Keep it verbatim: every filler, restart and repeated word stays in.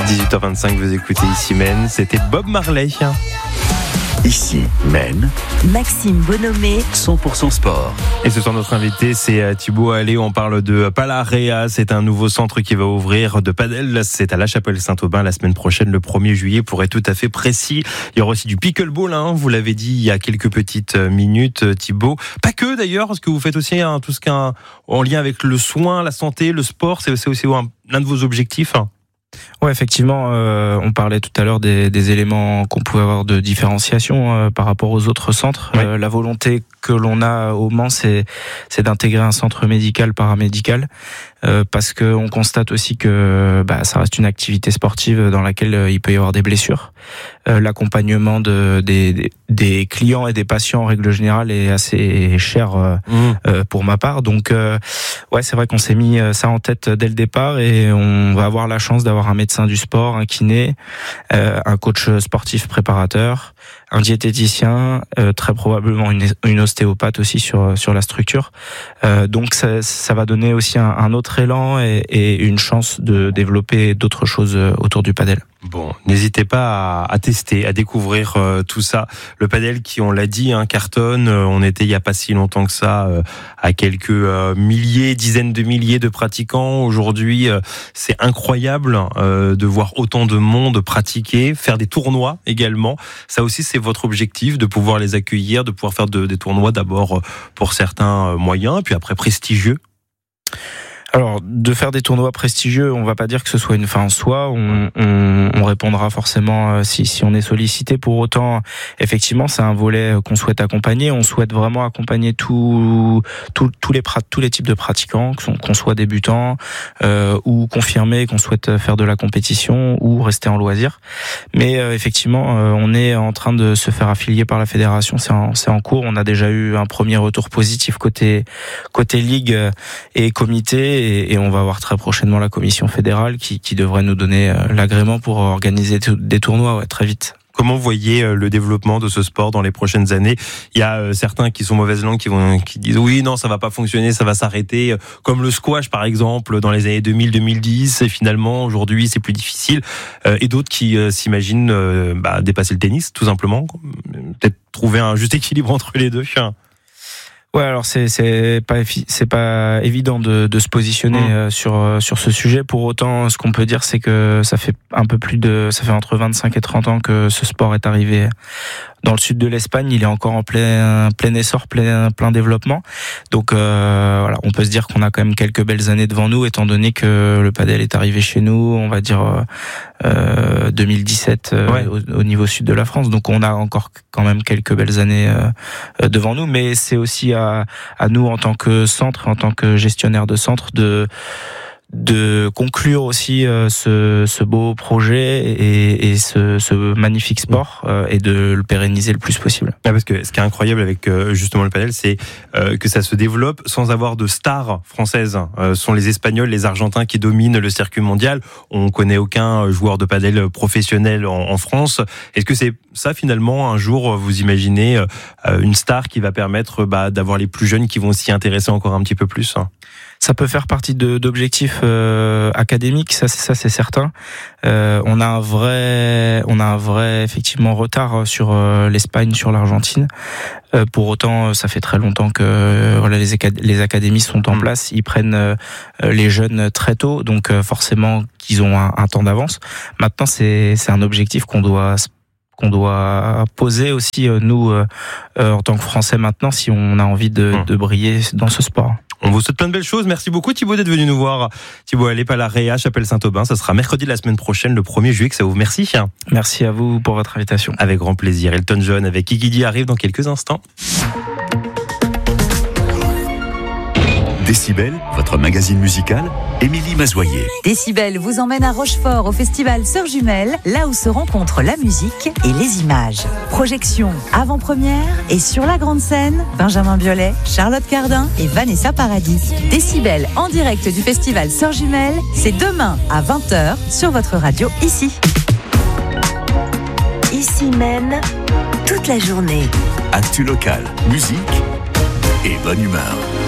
dix-huit heures vingt-cinq, vous écoutez ici Men, c'était Bob Marley. Ici Men, Maxime Bonhomé, cent pour cent sport. Et ce soir, notre invité, c'est Thibaut Allais. On parle de Palarea. C'est un nouveau centre qui va ouvrir de padel. C'est à La Chapelle-Saint-Aubin la semaine prochaine, le premier juillet, pour être tout à fait précis. Il y aura aussi du pickleball, hein, vous l'avez dit il y a quelques petites minutes, Thibaut. Pas que d'ailleurs, parce que vous faites aussi hein, tout ce qui est en lien avec le soin, la santé, le sport. C'est, c'est aussi un, l'un de vos objectifs. Hein. Ouais, effectivement, euh, on parlait tout à l'heure des, des éléments qu'on pouvait avoir de différenciation euh, par rapport aux autres centres. Oui. Euh, la volonté que l'on a au Mans, c'est, c'est d'intégrer un centre médical, paramédical, euh, parce que on constate aussi que bah, ça reste une activité sportive dans laquelle euh, il peut y avoir des blessures. Euh, l'accompagnement de, des, des, des clients et des patients en règle générale est assez cher euh, mmh. euh, pour ma part. Donc, euh, ouais, c'est vrai qu'on s'est mis ça en tête dès le départ et on va avoir la chance d'avoir un médecin du sport, un kiné, euh, un coach sportif préparateur, un diététicien, euh, très probablement une, une ostéopathe aussi sur sur la structure. Euh, donc ça, ça va donner aussi un, un autre élan et, et une chance de développer d'autres choses autour du padel. Bon, n'hésitez pas à, à tester, à découvrir euh, tout ça. Le padel qui, on l'a dit, hein, cartonne. Euh, on était il y a pas si longtemps que ça euh, à quelques euh, milliers, dizaines de milliers de pratiquants. Aujourd'hui, euh, c'est incroyable euh, de voir autant de monde pratiquer, faire des tournois également. Ça aussi, c'est votre objectif, de pouvoir les accueillir, de pouvoir faire de, des tournois d'abord pour certains euh, moyens, puis après prestigieux. Alors, de faire des tournois prestigieux, on va pas dire que ce soit une fin en soi. On, on, on répondra forcément si, si on est sollicité. Pour autant, effectivement, c'est un volet qu'on souhaite accompagner. On souhaite vraiment accompagner tous tout, tous les tous les types de pratiquants, qu'on soit débutants euh, ou confirmés, qu'on souhaite faire de la compétition ou rester en loisir. Mais euh, effectivement, euh, on est en train de se faire affilier par la fédération. C'est en, c'est en cours. On a déjà eu un premier retour positif côté côté ligue et comité. Et on va avoir très prochainement la commission fédérale qui, qui devrait nous donner l'agrément pour organiser des tournois ouais, très vite. Comment vous voyez le développement de ce sport dans les prochaines années ? Il y a certains qui sont mauvaises langues qui vont qui disent oui non ça va pas fonctionner, ça va s'arrêter, comme le squash par exemple dans les années deux mille deux mille dix et finalement aujourd'hui c'est plus difficile, et d'autres qui s'imaginent bah, dépasser le tennis tout simplement, peut-être trouver un juste équilibre entre les deux. Ouais, alors c'est c'est pas c'est pas évident de de se positionner mmh. sur sur ce sujet. Pour autant, ce qu'on peut dire, c'est que ça fait un peu plus de ça fait entre vingt-cinq et trente ans que ce sport est arrivé dans le sud de l'Espagne. Il est encore en plein plein essor, plein plein développement. Donc euh, voilà, on peut se dire qu'on a quand même quelques belles années devant nous, étant donné que le padel est arrivé chez nous, on va dire euh, deux mille dix-sept euh, ouais. au, au niveau sud de la France. Donc on a encore quand même quelques belles années euh, devant nous, mais c'est aussi à à nous en tant que centre, en tant que gestionnaire de centre, de de conclure aussi euh, ce, ce beau projet et, et ce, ce magnifique sport euh, et de le pérenniser le plus possible. Ah, parce que ce qui est incroyable avec euh, justement le padel, c'est euh, que ça se développe sans avoir de stars françaises. Euh, ce sont les Espagnols, les Argentins qui dominent le circuit mondial. On connaît aucun joueur de padel professionnel en, en France. Est-ce que c'est ça finalement un jour vous imaginez euh, une star qui va permettre bah, d'avoir les plus jeunes qui vont s'y intéresser encore un petit peu plus? Ça peut faire partie de, d'objectifs euh, académiques, ça, ça c'est certain. Euh, on a un vrai, on a un vrai effectivement retard sur euh, l'Espagne, sur l'Argentine. Euh, pour autant, ça fait très longtemps que euh, voilà, les, acad- les académies sont en place. Ils prennent euh, les jeunes très tôt, donc euh, forcément qu'ils ont un, un temps d'avance. Maintenant, c'est, c'est un objectif qu'on doit qu'on doit poser aussi euh, nous euh, euh, en tant que Français maintenant, si on a envie de, de briller dans ce sport. On vous souhaite plein de belles choses. Merci beaucoup Thibaut d'être venu nous voir. Thibaut Allais, Palarea, Chapelle-Saint-Aubin. Ça sera mercredi de la semaine prochaine, le premier juillet, que ça ouvre. Merci. Merci à vous pour votre invitation. Avec grand plaisir. Elton John avec Kiki Dee arrive dans quelques instants. Décibel, votre magazine musical, Émilie Mazoyer. Décibel vous emmène à Rochefort au festival Sœurs Jumelles, là où se rencontrent la musique et les images. Projection avant-première et sur la grande scène, Benjamin Biolay, Charlotte Cardin et Vanessa Paradis. Décibel en direct du festival Sœurs Jumelles, c'est demain à vingt heures sur votre radio ici. Ici Men, toute la journée. Actu local, musique et bonne humeur.